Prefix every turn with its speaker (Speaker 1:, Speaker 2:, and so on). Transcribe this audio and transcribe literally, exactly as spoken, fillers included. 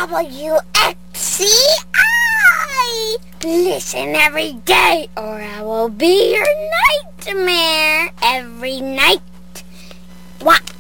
Speaker 1: W X C I. Listen every day, or I will be your nightmare every night. Watch